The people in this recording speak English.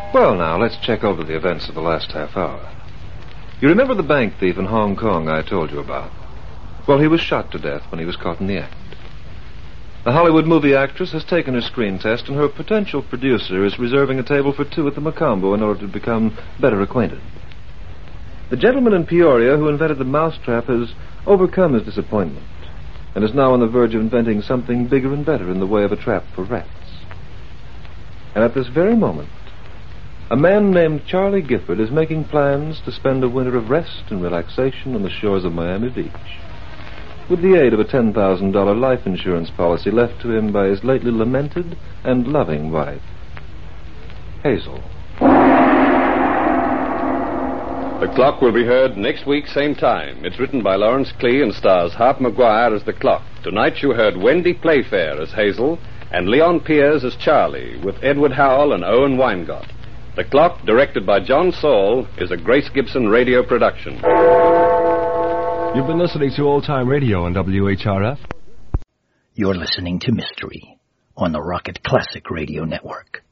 Well, now, let's check over the events of the last half hour. You remember the bank thief in Hong Kong I told you about? Well, he was shot to death when he was caught in the act. The Hollywood movie actress has taken her screen test, and her potential producer is reserving a table for two at the Macombo in order to become better acquainted. The gentleman in Peoria who invented the mousetrap has overcome his disappointment and is now on the verge of inventing something bigger and better in the way of a trap for rats. And at this very moment, a man named Charlie Gifford is making plans to spend a winter of rest and relaxation on the shores of Miami Beach, with the aid of a $10,000 life insurance policy left to him by his lately lamented and loving wife, Hazel. The Clock will be heard next week, same time. It's written by Lawrence Klee and stars Hart McGuire as the Clock. Tonight you heard Wendy Playfair as Hazel and Leon Piers as Charlie, with Edward Howell and Owen Weingott. The Clock, directed by John Saul, is a Grace Gibson radio production. You've been listening to Old Time Radio on WHRF. You're listening to Mystery on the Rocket Classic Radio Network.